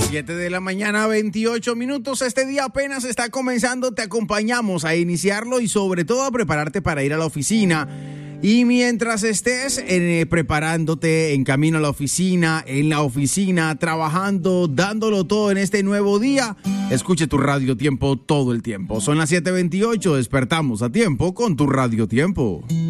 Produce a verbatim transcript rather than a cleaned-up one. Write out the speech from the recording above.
siete de la mañana, veintiocho minutos. Este día apenas está comenzando. Te acompañamos a iniciarlo y sobre todo a prepararte para ir a la oficina. Y mientras estés eh, preparándote en camino a la oficina, en la oficina, trabajando, dándolo todo en este nuevo día, escuche tu Radio Tiempo todo el tiempo. Son las siete veintiocho, despertamos a tiempo con tu Radio Tiempo.